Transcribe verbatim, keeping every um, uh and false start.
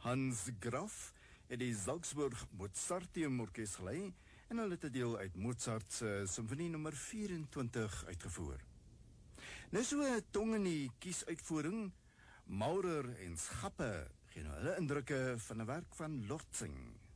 Hans Graf het die Salzburg Mozarteum Orkes gelei en hulle het 'n deel uit Mozart se Symfonie nommer vyf-en-twintig uitgevoer. Nou so 'n tong in die kiesuitvoering, Maurer en Schappe gee nou hulle indrukke van 'n werk van Lortzing.